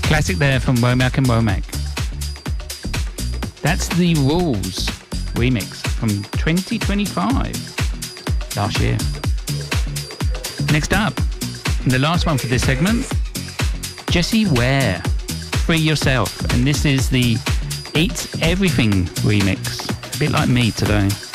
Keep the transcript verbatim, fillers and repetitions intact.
Classic there from Womack and Womack. That's the Rules remix from twenty twenty-five, last year. Next up, the last one for this segment, Jessie Ware, Free Yourself. And this is the Eat Everything remix. A bit like me today.